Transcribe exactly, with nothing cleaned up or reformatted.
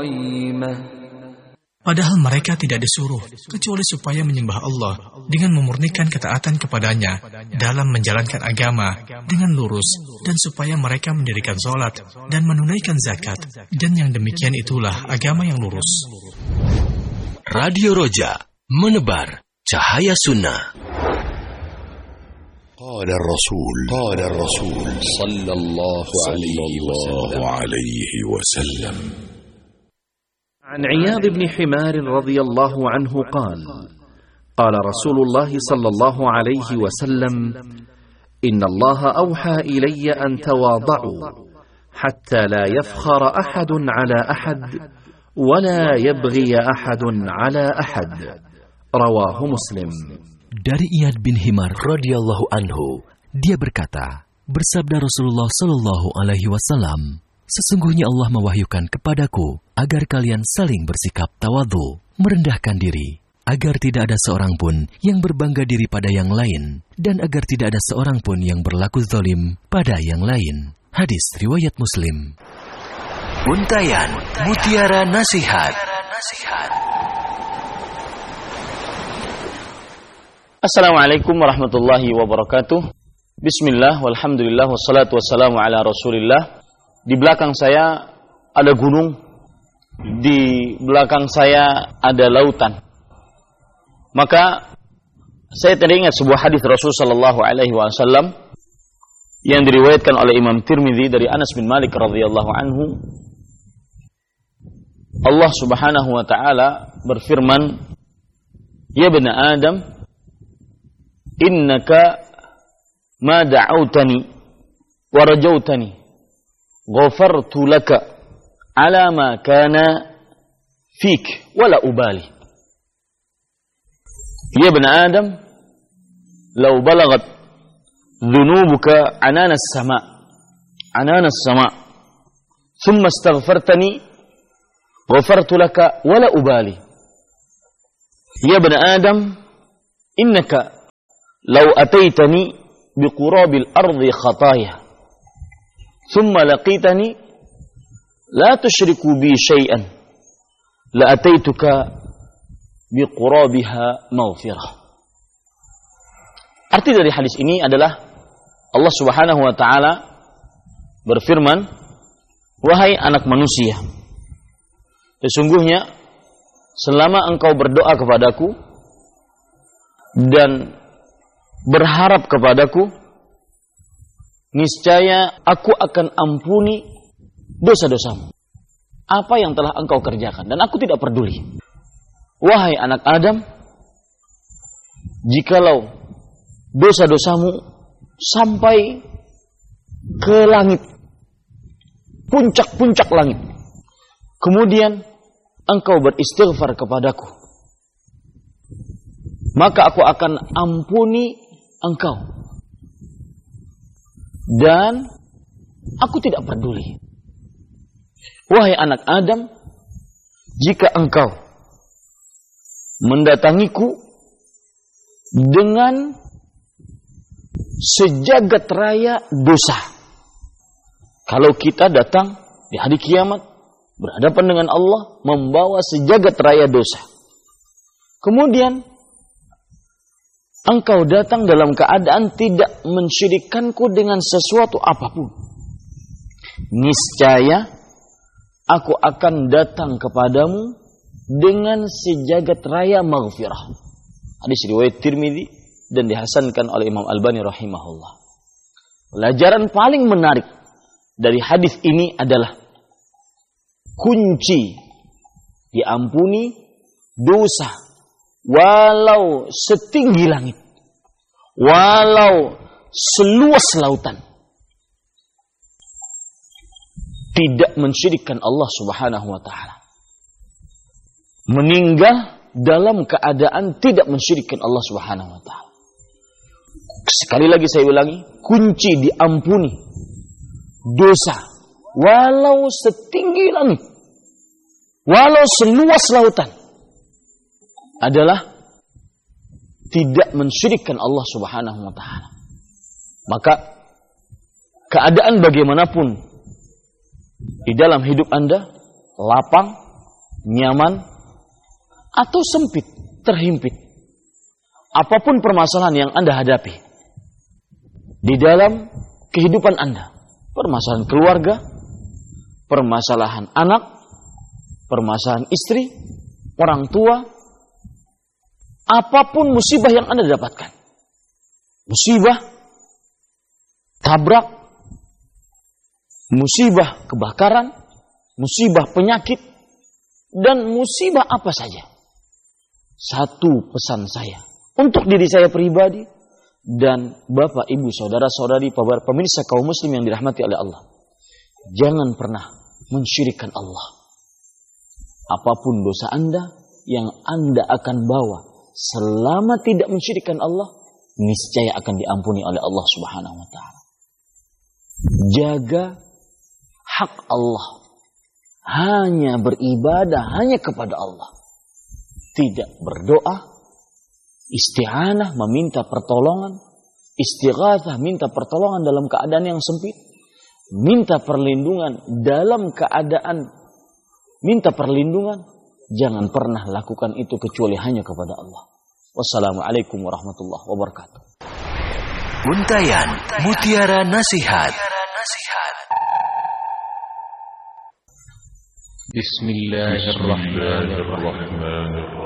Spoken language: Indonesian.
Padahal mereka tidak disuruh kecuali supaya menyembah Allah dengan memurnikan ketaatan kepadanya dalam menjalankan agama dengan lurus, dan supaya mereka mendirikan sholat dan menunaikan zakat, dan yang demikian itulah agama yang lurus. Radio Roja, menebar cahaya sunnah. قال الرسول قال الرسول صلى الله عليه وسلم عن عياض بن حمار رضي الله عنه قال قال رسول الله صلى الله عليه وسلم إن الله أوحى إلي أن تواضعوا حتى لا يفخر أحد على أحد ولا يبغي أحد على أحد رواه مسلم. Dari Iyad bin Himar radhiyallahu anhu, dia berkata, bersabda Rasulullah sallallahu alaihi wasallam, sesungguhnya Allah mewahyukan kepadaku agar kalian saling bersikap tawadhu, merendahkan diri, agar tidak ada seorang pun yang berbangga diri pada yang lain, dan agar tidak ada seorang pun yang berlaku zalim pada yang lain. Hadis riwayat Muslim. Untayan Mutiara Nasihat. Assalamualaikum warahmatullahi wabarakatuh. Bismillah, walhamdulillah, wassalatu wassalamu ala rasulillah. Di belakang saya ada gunung, di belakang saya ada lautan. Maka saya teringat sebuah hadis Rasul sallallahu alaihi wasallam yang diriwayatkan oleh Imam Tirmidzi dari Anas bin Malik radhiyallahu anhu. Allah Subhanahu wa taala berfirman, "Ya bani Adam, innaka ma da'autani wa rajautani ghafartu laka ala ma kana fik wala ubali." Ya bani Adam, law balagat dhunubuka anana as-sama' anana as-sama' thumma astaghfartani ghafartu laka wala ubali. Ya bani Adam, innaka لو أتيتني بقراب الأرض خطايا ثم لقيتني لا تشرك بي شيئا لأتيتك بقرابها مغفرة. Arti dari hadis ini adalah Allah Subhanahu wa taala berfirman, wahai anak manusia, sesungguhnya selama engkau berdoa kepadaku dan berharap kepadaku, niscaya aku akan ampuni dosa-dosamu, apa yang telah engkau kerjakan, dan aku tidak peduli. Wahai anak Adam, jikalau dosa-dosamu sampai ke langit, puncak-puncak langit, kemudian engkau beristighfar kepadaku, maka aku akan ampuni engkau, dan aku tidak peduli. Wahai anak Adam, jika engkau mendatangiku dengan sejagat raya dosa, kalau kita datang di hari kiamat berhadapan dengan Allah membawa sejagat raya dosa, kemudian engkau datang dalam keadaan tidak mensyirikkanku dengan sesuatu apapun, niscaya aku akan datang kepadamu dengan sejagat raya maghfirah. Hadis riwayat Tirmidzi dan dihasankan oleh Imam Albani rahimahullah. Pelajaran paling menarik dari hadis ini adalah kunci diampuni dosa walau setinggi langit, walau seluas lautan, tidak mensyirikkan Allah Subhanahu wa taala. Meninggal dalam keadaan tidak mensyirikkan Allah Subhanahu wa taala. Sekali lagi saya ulangi, kunci diampuni dosa walau setinggi langit, walau seluas lautan, adalah tidak mensyirikkan Allah Subhanahu wa taala. Maka keadaan bagaimanapun di dalam hidup Anda, lapang, nyaman, atau sempit, terhimpit. Apapun permasalahan yang Anda hadapi di dalam kehidupan Anda, permasalahan keluarga, permasalahan anak, permasalahan istri, orang tua, apapun musibah yang Anda dapatkan, musibah tabrak, musibah kebakaran, musibah penyakit, dan musibah apa saja. Satu pesan saya untuk diri saya pribadi dan Bapak, Ibu, saudara-saudari, pemirsa kaum muslim yang dirahmati oleh Allah. Jangan pernah mensyirikkan Allah. Apapun dosa Anda yang Anda akan bawa selama tidak mensyirikkan Allah, niscaya akan diampuni oleh Allah Subhanahu wa taala. Jaga hak Allah. Hanya beribadah hanya kepada Allah. Tidak berdoa, isti'anah, meminta pertolongan, istighatsah, minta pertolongan dalam keadaan yang sempit, minta perlindungan dalam keadaan minta perlindungan, jangan pernah lakukan itu kecuali hanya kepada Allah. Wassalamualaikum warahmatullahi wabarakatuh. Untayan Mutiara Nasihat. Bismillahirrahmanirrahim.